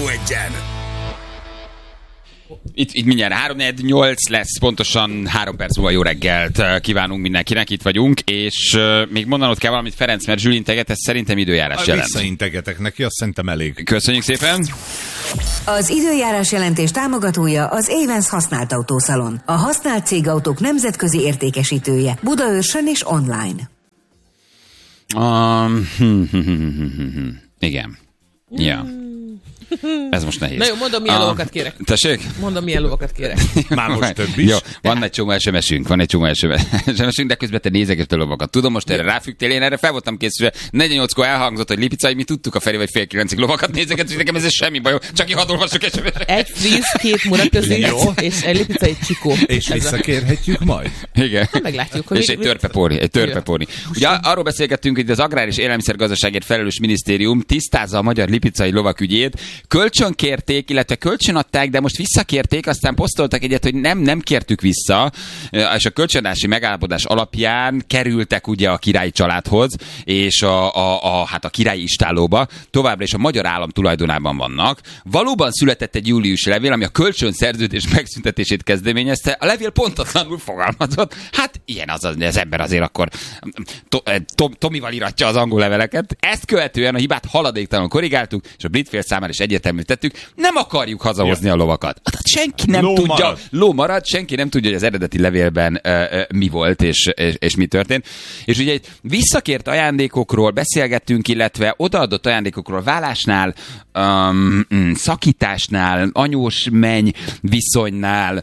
Rádió Egyen. Itt mindjárt 3-4-8 lesz, pontosan 3 perc múlva jó reggelt kívánunk mindenkinek, itt vagyunk, és még mondanod kell valamit, Ferenc, mert Zsül integet, ez szerintem időjárás jelent. Visszaintegetek neki, azt szerintem elég. Köszönjük szépen! Az időjárás jelentés támogatója az Avens használt autószalon. A használt cégautók nemzetközi értékesítője. Budaörsön és online. Igen. Ja. Ez most nehéz. Na jó, mondom, milyen lovakat kérek. Tessék? Mondom, milyen lovakat kérek. Már most több is. Jó, van egy csomó SMS-ünk, de közben te nézegető lovakat. Tudom, most erre ráfügtél, én erre fel voltam készülve. 48-kor elhangzott, hogy Lipicai, mi tudtuk a Feri vagy fél 9-ig lovakat nézegetni, nekem ez semmi bajom, csak én hadd olvassuk SMS-eket. Egy Frizz, 2 Muraközé, és egy Lipicai Csikó. És visszakérhetjük majd? Igen. Meglátjuk, hogy és egy törpepóri. Ugye arról beszélgettünk, hogy az Agrár és Élelmiszergazdaságért felelős minisztérium tisztázza a magyar lipicai lovak ügyét. Kölcsönkérték, illetve kölcsönadták, de most visszakérték, aztán posztoltak egyet, hogy nem kértük vissza, és a kölcsönadási megállapodás alapján kerültek ugye a királyi családhoz, és a királyi istállóba, továbbra is a magyar állam tulajdonában vannak. Valóban született egy júliusi levél, ami a kölcsönszerződés megszüntetését kezdeményezte. A levél pontatlanul fogalmazott. Hát ilyen az ember azért akkor Tomival iratja az angol leveleket. Ezt követően a hibát haladéktalanul korrigáltuk, és a brit fél számára is egyértelmű tettük, nem akarjuk hazahozni a lovakat. Senki nem tudja. Ló marad, senki nem tudja, hogy az eredeti levélben mi volt és mi történt. És ugye visszakért ajándékokról beszélgettünk, illetve odaadott ajándékokról vállásnál, szakításnál, anyós-menny viszonynál,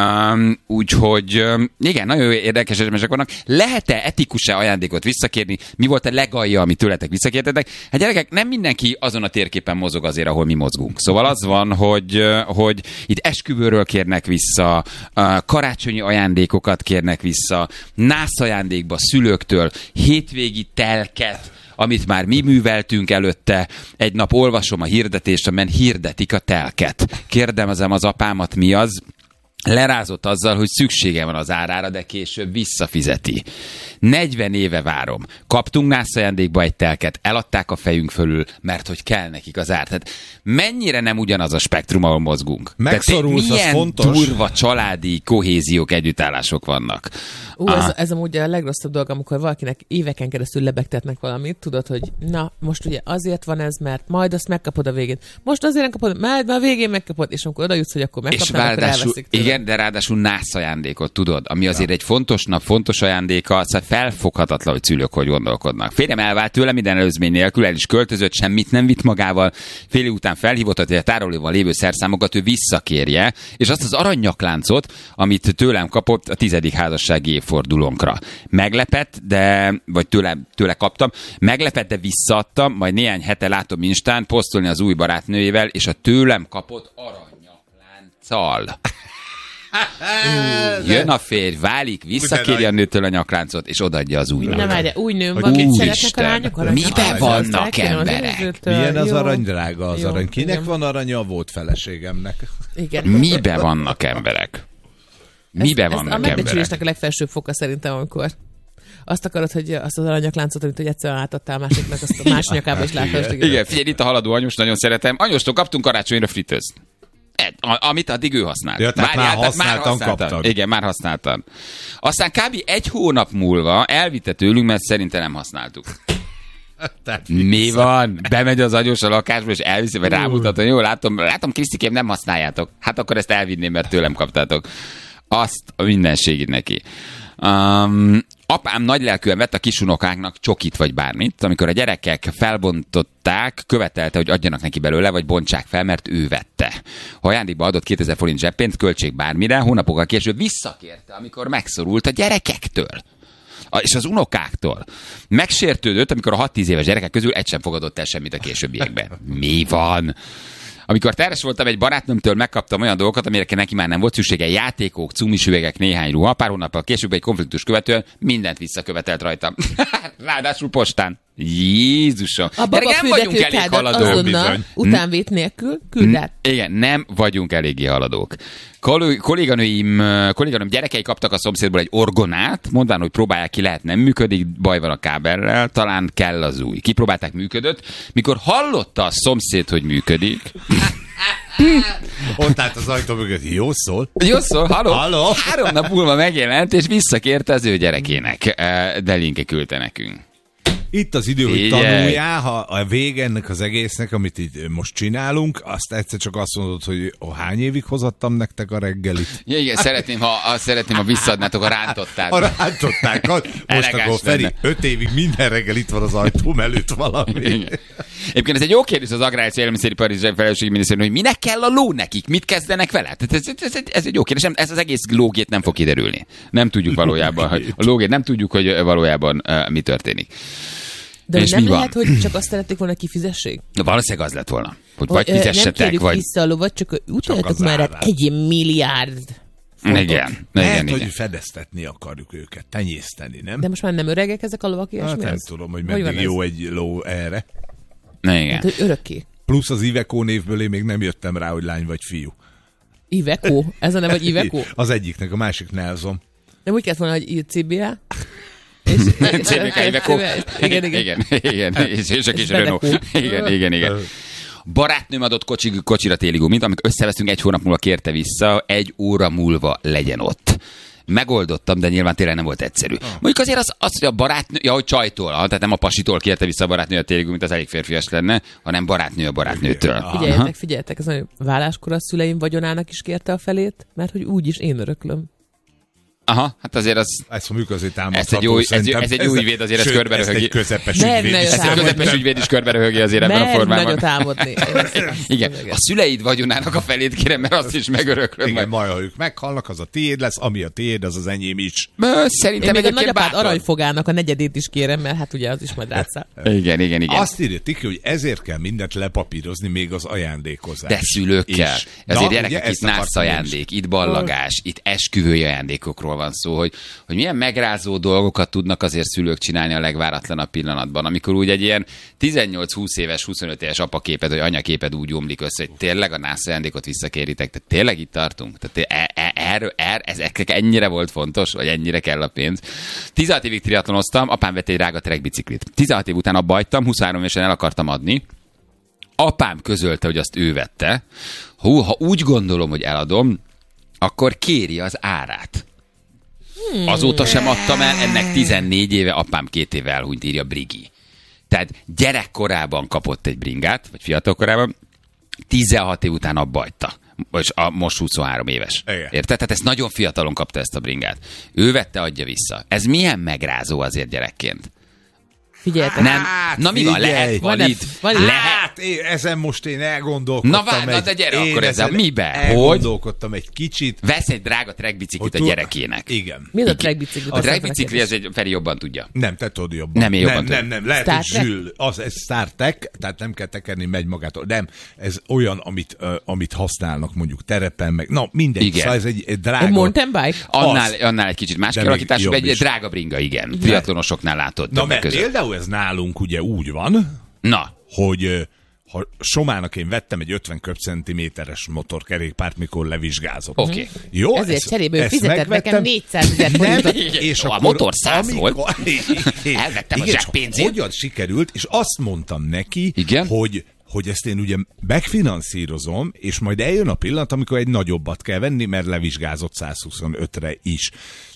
úgyhogy igen, nagyon érdekes események vannak. Lehet-e etikus-e ajándékot visszakérni? Mi volt a legalja, amit tőletek visszakértetek? Hát gyerekek, nem mindenki azon a térképen mozog azért, ahol mi mozgunk. Szóval az van, hogy itt esküvőről kérnek vissza, karácsonyi ajándékokat kérnek vissza, nász ajándékba szülőktől, hétvégi telket, amit már mi műveltünk előtte. Egy nap olvasom a hirdetést, amelyen hirdetik a telket. Kérdezem az apámat, mi az? Lerázott azzal, hogy szüksége van az árára, de később visszafizeti. 40 éve várom. Kaptunk nász ajándékba egy telket, eladták a fejünk fölül, mert hogy kell nekik az ár. Tehát mennyire nem ugyanaz a spektrum, ahol mozgunk. Megszorulsz, az fontos. Milyen durva családi kohéziók, együttállások vannak. Ez amúgy a legrosszabb dolog, amikor valakinek éveken keresztül lebegtetnek valamit, tudod, hogy na, most ugye azért van ez, mert majd azt megkapod a végén. Most azért nem kapod, majd a végén megkapod, és amikor oda jutsz, hogy akkor megkapnál, akkor elveszik tőle. Igen, de ráadásul nász ajándékot, tudod, ami azért egy fontos nap, fontos ajándéka, szóval felfoghatatlan, hogy szülők hogy gondolkodnak. Férjem elvált tőle minden előzmény nélkül, el is költözött, semmit nem vitt magával, fél év után felhívott, hogy a tárolóban lévő szerszámokat ő visszakérje, és azt az aranynyakláncot, amit tőlem kapott a 10. házassági évfordulónkra. Meglepett, vagy tőle kaptam, meglepett, de visszaadtam, majd néhány hete látom Instán posztolni az új barátnőjével, és a tőlem kapott aranynyaklánccal. Jön a férj, válik, visszakéri a nőtől a nyakláncot, és odaadja az újnak. Nem várja, új nőm van, mit szeretnek a lányok aranyat? Mibe vannak emberek? Milyen az arany, drága az arany? Kinek van aranya? Volt feleségemnek. Igen. Mibe vannak emberek? Mibe vannak emberek? A megbecsülésnek a legfelsőbb foka szerintem, amikor azt akarod, hogy azt az aranyakláncot, amit hogy egyszerűen átadtál másiknak, azt a más nyakába is látod. Igen, figyelj, itt a haladó anyós, nagyon szeretem. Anyóstól kaptunk karácsonyra fritőzt. Amit addig ő használt. Ja, már használtam. Igen, már használtam. Aztán kb. 1 hónap múlva elvitte tőlünk, mert szerintem nem használtuk. Mi van? Bemegy az anyós a lakásba, és elviszi, vagy rámutat, hogy jó, látom, Krisztikém, nem használjátok. Hát akkor ezt elvinném, mert tőlem kaptátok. Azt a mindenségét neki. Apám nagylelkűen vett a kisunokáknak csokit vagy bármit, amikor a gyerekek felbontották, követelte, hogy adjanak neki belőle, vagy bontsák fel, mert ő vette. Ha ajándékba adott 2000 forint zseppénzt, költség bármire, hónapokkal később visszakérte, amikor megszorult a gyerekektől. És az unokáktól. Megsértődött, amikor a 6-10 éves gyerekek közül egy sem fogadott el semmit a későbbiekben. Mi van? Amikor terhes voltam, egy barátnőmtől megkaptam olyan dolgokat, amire neki már nem volt szüksége, játékok, cumis üvegek, néhány ruha. Pár hónappal később egy konfliktus követően mindent visszakövetelt rajtam. Ráadásul postán. Jézusom. A baba nem vagyunk elég haladók. Utánvét nélkül küld át. Igen, nem vagyunk eléggé haladók. Kolléganőm gyerekei kaptak a szomszédból egy orgonát, mondván, hogy próbálják ki, lehet, nem működik, baj van a kábellel, talán kell az új. Kipróbálták, működött. Mikor hallotta a szomszéd, hogy működik, Ott állt az ajtó mögött, jó szól. Jó szól, halló? Halló? 3 nap múlva megjelent, és visszakérte az ő gyerekének. De Linke küldte nekünk. Itt az idő, hogy Figyelj. tanuljál, ha a vége ennek az egésznek, amit itt most csinálunk, azt egyszer csak azt mondod, hogy hány évig hozattam nektek a reggelit? Ja, igen, szeretném, ha visszaadnátok a rántottát. A rántottákat. Most Elegáns akkor Feri, lenne. 5 évig minden reggel itt van az ajtóm előtt valami. Igen. Egyébként ez egy jó kérdés az Agrár és Élelmiszeripari Felelősségi Minisztérium, hogy minek kell a ló nekik, mit kezdenek vele? Ez egy jó kérdés, ez az egész lógét nem fog kiderülni. Nem tudjuk valójában, hogy a lógét nem tudjuk, hogy valójában mi történik. De És nem mi van? lehet, hogy csak azt szerették volna, kifizessék? Valószínűleg az lett volna, hogy vagy nem fizessetek, kérjük vagy... vissza a lovat, csak utaljatok az már árát. 1 milliárd fontot. Igen, Lehet, igen, hogy igen. fedeztetni akarjuk őket, tenyészteni, nem? De most már nem öregek ezek a lovak, ilyesmi Hát nem az? tudom, hogy van meddig ez? jó egy ló erre. Igen. Hát, hogy örökké. Plusz az Iveco névből én még nem jöttem rá, hogy lány vagy fiú. Iveco? Ez a neve, hogy Iveco? Az egyiknek, a másik Nelson. Nem úgy kellett volna, hogy CBA? CBK Iveco. Igen. Igen. És a kis Bedeco. Renault. Igen. Barátnőm adott kocsira téli gumit, amikor összeveszünk, 1 hónap múlva kérte vissza, 1 óra múlva legyen ott. Megoldottam, de nyilván tényleg nem volt egyszerű. Mondjuk azért az, hogy a barátnő, hogy csajtól, tehát nem a pasitól kérte vissza a barátnő a téli gumit, az elég férfias lenne, hanem barátnő a barátnőtől. Figyeljetek, ez a válláskor a szüleim vagyonának is kérte a felét, mert hogy úgyis én öröklöm. Aha, hát azért az... Ezt mondjuk azért támadható. Ez egy jó ügyvéd, azért ez körberöhögi. Ez egy közepes Nem, ügyvéd. nem, is. Ezt a közepes ügyvéd is körberöhögi azért ebben a Mert formában. nagyot álmodni. Igen, a szüleid vagyonának a felét kérem, mert azt is megöröklöm. Igen, majd ha ők meghalnak, az a tiéd lesz, ami a tiéd, az az enyém is. Én Szerintem még a egyébként nagyapád bátor. aranyfogának a 4. is kérem, mert hát ugye az is majd rátszál. Igen. Azt írja Tiki, hogy ezért kell mindent lepapírozni, még az ajándékozás. De szülőkkel. is. Azért Na, gyerekek, ugye, itt ezt akartam nász én is. ajándék, itt ballagás, itt esküvői ajándékokról van szó, hogy milyen megrázó dolgokat tudnak azért szülők csinálni a legváratlanabb pillanatban, amikor úgy egy ilyen 18-20 éves, 25 éves apaképed, vagy anyaképed úgy omlik össze, hogy tényleg a nász ajándékot visszakéritek, tehát tényleg itt tartunk? Tehát ezek ennyire volt fontos, vagy ennyire kell a pénz. 16 évig triatlonoztam, apám vett egy drága trekkbiciklit. 16 év után abba hagytam, 23 évesen el akartam adni. Apám közölte, hogy azt ő vette. Ha úgy gondolom, hogy eladom, akkor kéri az árát. Azóta sem adtam el, ennek 14 éve, apám 2 éve elhunyt, írja Brigi. Tehát gyerekkorában kapott egy bringát, vagy fiatalkorában, 16 év után abba hagyta. Most 23 éves. Igen. Érted? Tehát ezt nagyon fiatalon kapta ezt a bringát. Ő vette, adja vissza. Ez milyen megrázó azért gyerekként? Figyeljetek. Nem. Na mi van? Lehet valid? Lehet. Hát, ezen most én elgondolkodtam. Na várj, de gyere akkor ezzel. Miben? Hogy? Elgondolkodtam egy kicsit. Vesz egy drága trekkbiciklit a Hogy gyerekének. Igen. Mi az a trekkbicikli? A trekkbicikli, ez egy Feri jobban tudja. Nem, te tudod jobban. Nem, én jobban nem. Lehet, Star hogy Trek? Zsül. Ez Star Trek, tehát nem kell tekerni, megy magától. Nem, ez olyan, amit használnak mondjuk terepen, meg. Na, mindegy. Igen. Szóval ez egy A drága. mountain bike? Annál egy kicsit más De még kialakítású, jobb egy is. drága bringa, igen. Triatlonosoknál látod Na, többek mert között. például ez nálunk ugye úgy van, Na, hogy ha Somának én vettem egy 50 köbcentiméteres motorkerékpárt, mikor levizsgázott. Oké. Jó? Ezért cserébe ő ezt fizetett megvettem. nekem 400 000 forintot. És A akkor, motor 100 volt. Igen, Elvettem a csak zseppénzét. hogyan sikerült, és azt mondtam neki, Igen? hogy ezt én ugye megfinanszírozom, és majd eljön a pillanat, amikor egy nagyobbat kell venni, mert levizsgázott 125-re is.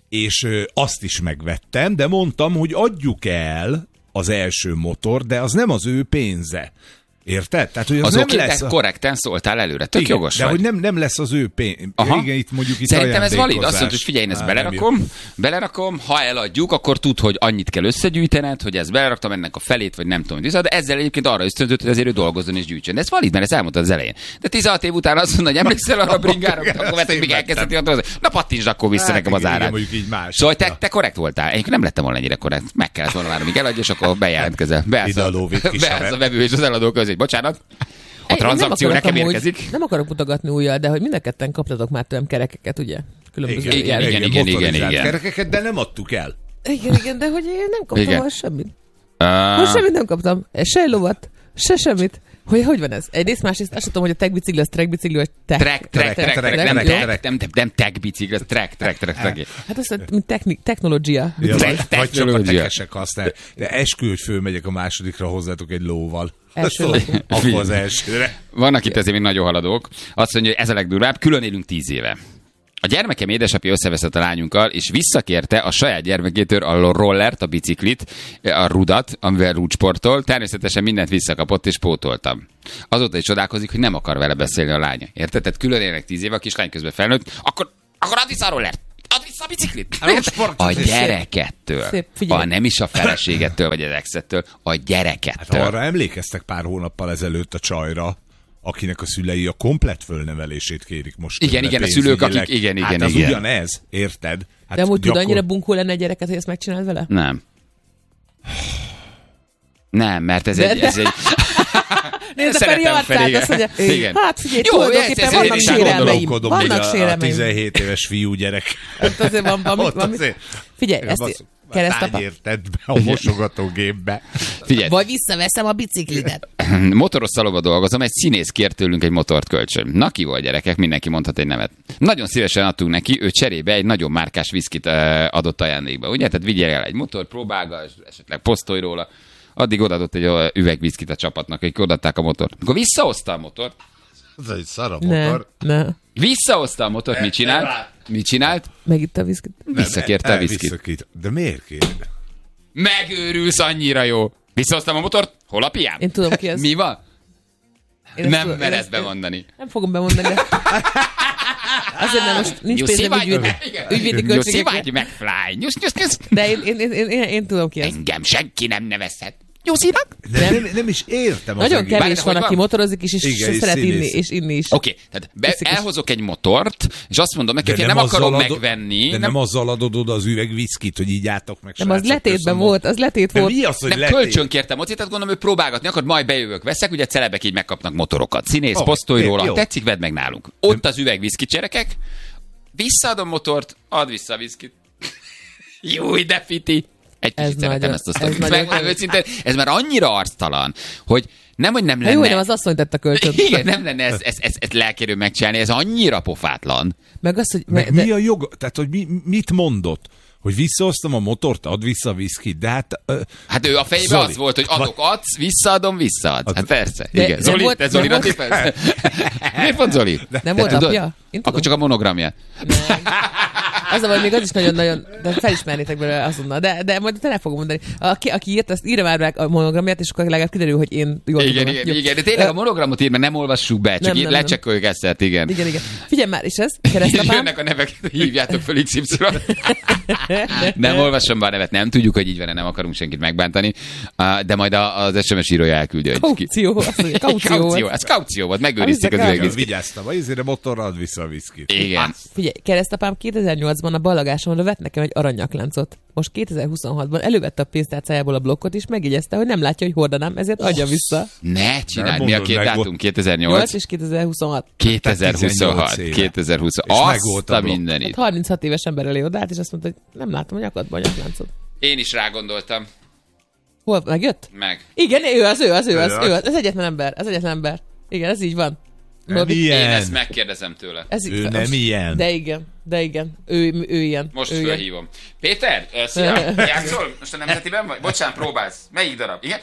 És azt is megvettem, de mondtam, hogy adjuk el az első motor, de az nem az ő pénze. Érted? Tehát, hogy az nem oké, lesz... de korrekten szóltál előre. Tök igen, jogos de vagy. hogy nem lesz az ő pénz. Aha. Igen, itt Szerintem ez valid. Azt ajándékozás. mondod, hogy figyelj, én ezt Nem belerakom, ha eladjuk, akkor tud, hogy annyit kell összegyűjtened, hogy ezt beleraktam ennek a felét, vagy nem tudom, de ezzel egyébként arra ösztönzött, hogy ezért ő dolgozzon és gyűjtsön. De ez valid, mert ezt elmondtad az elején. De 16 év után azt mondod, hogy emlékszel arra a bringára, akkor vettem, még elkezdett illatorozni. Na pattintsd akkor vissza Hát nekem az igen, árát. mondjuk így más. Szóval te korrekt voltál. Egyébként nem lettem volna ennyire korrekt. Meg kellett volna várni, míg eladj, és akkor bejelentkezel. Ide a lóvét kis Beállsz a vevő és az eladó közé. Bocsánat. A Én tranzakció nem akarok nekem amúgy- érkezik. Nem akarok mutogatni újjal, de hogy mind a ketten kaptatok már tőlem kerekeket, ugye? Különböző Igen, jellegű. igen. motorizált kerekeket, de nem adtuk el. Igen, de hogy én nem kaptam Igen. most semmit. Most semmit nem kaptam. Se lovat, se semmit. Hogy van ez? Egyrészt, másrészt azt tudom, hogy a trekkbicikli az trekkbicikli, vagy te. Trek, Trek, nem tech bicikli, ez trek. Hát azt mint technológia. Ja, vagy csak a technológia. tekesek használ. De eskü, hogy fölmegyek a másodikra hozzátok egy lóval. Akkor az elsőre. Vannak itt azért még nagyon haladók. Azt mondja, hogy ez a legdurvább, külön élünk 10 éve. A gyermekem édesapja összeveszett a lányunkkal, és visszakérte a saját gyermekétől a rollert, a biciklit, a rudat, amivel rúdsportol. Természetesen mindent visszakapott, és pótoltam. Azóta is csodálkozik, hogy nem akar vele beszélni a lánya. Érted? Tehát külön élnek 10 éve, a kislány közben felnőtt, akkor add vissza a rollert! Add vissza a biciklit! A gyerekettől. Nem is a feleségettől, vagy az exettől, a gyerekettől. Hát arra emlékeztek pár hónappal ezelőtt a csajra, akinek a szülei a komplett fölnevelését kérik most. Igen, a szülők, akik... Igen. Az ugyanez, érted? Hát de amúgy tud annyira bunkó lenne egy gyereket, hogy ezt megcsináld vele? Nem, mert ez egy... Nézd a Feri arcát, azt mondja, hát figyelj, tulajdonképpen vannak sérelmeim. Vannak sérelmeim. A 17 éves fiú gyerek. Hát azért van valami. Figyelj, ezt keresztapa. Érted be a mosogatógépbe. Figyelj. Vagy visszaveszem a biciklidet. Motoros szalomba dolgozom, egy színész kért tőlünk egy motort kölcsön. Na ki volt, gyerekek, mindenki mondhat egy nevet. Nagyon szívesen adtunk neki, ő cserébe egy nagyon márkás viszkit adott ajándékba. Ugye? Tehát vigyél el egy motor, próbálga, esetleg posztolj róla. Addig odaadott egy üvegviszkit a csapatnak, akik odaadták a motort. Akkor visszahozta a motort. Ez egy szar motor. Ne. Visszahozta a motort, mit csinált? Megitta a viszkit. Visszakérte a viszkit. De miért kér? Megőrülsz, annyira jó. Visszahoztam a motort, hol a piám? Én tudom ki ez. Mi van? Nem mered bemondani. Nem fogom bemondani. Azért nem, most nincs pénzem ügyvédi költségekre. Szívágy meg, Fly. Nyusz. De én tudom ki ez. Engem senki nem nevezhet. Nyuszinak? Nem is értem. Nagyon kevés van, aki motorozik is, és szeret inni, és inni is. Oké, tehát elhozok egy motort, és azt mondom neki, hogy nem akarom megvenni. De nem azzal adod oda az üvegviszkit, hogy így álltok meg. Nem, az letétben volt, az letét volt. Mi az, hogy nem, kölcsön kértem ott, tehát gondolom, hogy próbálgatni akar, majd bejövök, veszek, ugye celebek így megkapnak motorokat. Színész, posztolj róla, tetszik, vedd meg nálunk. Ott az üvegviszkit, gyerekek, visszaadom motort, add vissza a viszkit. Jó, de fiti. Egy kicsit szeretem ezt a sztorit. Ez már annyira arctalan, hogy nem lenne... Jó, nem az asszony tett a kölcsön. Igen, nem lenne ezt lelkérő megcsinálni, ez annyira pofátlan. Meg az, hogy... Mi a jog? Tehát, hogy mit mondott? Hogy visszahoztam a motort, add vissza a viszkit, de hát... Hát ő a fejében az volt, hogy adsz, visszaadom, visszaadsz. Hát persze. Igen. Zoli, te Zoli Rati, persze. Miért pont Zoli? Nem volt apja? Akkor csak a monogramja. Az a, hogy még az is nagyon-nagyon, de felismernétek belőle azonnal, de majd te nem fogom mondani. Aki írt, azt írja már a monogramját, és akkor legalább kiderül, hogy én jól tudom. Igen, de tényleg a monogramot ír, mert nem olvassuk be, csak így lecsekkoljük ezt, igen. Igen. Figyelj már, és ez, keresztapám. Jönnek a nevek, hívjátok föl XY. Nem olvasom be a nevet, nem tudjuk, hogy így van, nem akarunk senkit megbántani, de majd az SMS írója elküldi, hogy... Kaució. Ez kaució volt, megőrizték az üvegviszkit. Vigyáztam, azért a motorra ad vissza a viszkit. Igen. Figyelj, keresztapám 2008-ban a ballagásomra vett nekem egy aranynyakláncot. Most 2026-ban elővette a pénztárcájából a blokkot, és megjegyezte, hogy nem látja, hogy hordanám, ezért adja vissza. Ne csináld, mi a két dátum? 2008 és 2026. 2020. Azt a mindenit. 36 éves ember elé odállt, és azt mondta, hogy nem látom a nyakadban a nyakláncot. Én is rágondoltam. Hol? Megjött? Meg. Igen, ő az egyetlen ember. Igen, ez így van. Én ezt megkérdezem tőle. Ő nem ilyen. De igen. Ő ilyen. Most fölhívom. Péter, szia! Játszol? Most a Nemzetiben vagy? Bocsánat, próbálsz. Melyik darab? Igen?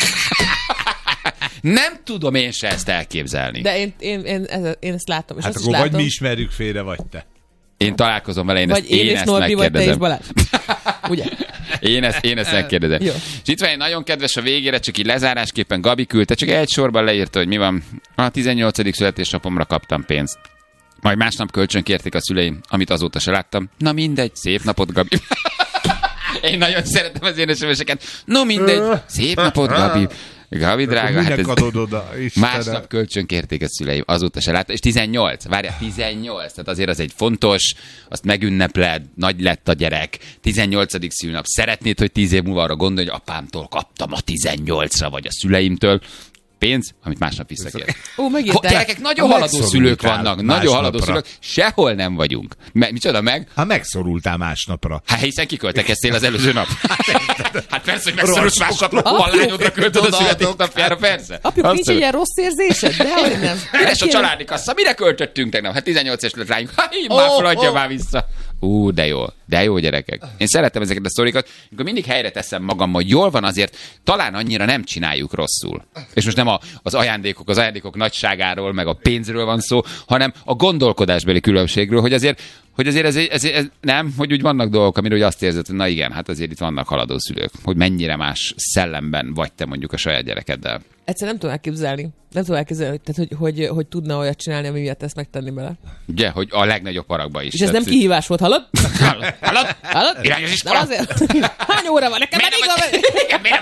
Nem tudom én se ezt elképzelni. De én ezt látom. És hát azt akkor is látom. vagy mi ismerjük félre, vagy te. Én találkozom vele, én ezt Norbi, megkérdezem. Vagy te és Balázs. Ugye? Én ezt megkérdezem. Jó. És itt van egy nagyon kedves a végére, csak így lezárásképpen Gabi küldte, csak egy sorban leírta, hogy mi van. A 18. születésnapomra kaptam pénzt. Majd másnap kölcsön kérték a szüleim, amit azóta se láttam. Na mindegy, szép napot, Gabi. Én nagyon szeretem az én SMS-eket. No mindegy, szép napot, Gabi. Gabi drága, hát ez másnap kölcsön kérték a szüleim, azóta se látta, és 18, várjál, 18, tehát azért az egy fontos, azt megünnepled, nagy lett a gyerek, 18. szülnap, szeretnéd, hogy 10 év múlva arra gondolj, hogy apámtól kaptam a 18-ra, vagy a szüleimtől, pénz, amit másnap visszakért. Gyerekek, nagyon haladó szülők vannak, nagyon haladó szülők, sehol nem vagyunk. Micsoda meg? Hát megszorultál másnapra. Hát hiszen kiköltekeztél az előző nap. Hát persze, hogy megszorulsz másnapra, a lányodra költöd a születésnapjára, persze. Apjuk, nincs ilyen rossz érzésed? Dehogy nem. Üres a családi kassa, mire költöttünk tegnap? Hát 18 es lett rányunk. Hát így már feladja már vissza. De De jó gyerekek. Én szeretem ezeket a sztorikat, amikor mindig helyre teszem magam, hogy jól van, azért talán annyira nem csináljuk rosszul. És most nem az ajándékok nagyságáról, meg a pénzről van szó, hanem a gondolkodásbeli különbségről, hogy azért ez nem, hogy úgy vannak dolgok, amiről úgy azt érzed, hogy na igen, hát azért itt vannak haladó szülők, hogy mennyire más szellemben vagy te mondjuk a saját gyerekeddel. Egyszer nem tudom elképzelni. Nem tudom elképzelni, tehát, hogy tudna olyat csinálni, ami miatt ezt megtenni bele. Ugye, hogy a legnagyobb parakba is. És ez nem kihívás volt, hallod? Hallod? Hallod? Irányos iskola? Hány óra van? Nekem elég van?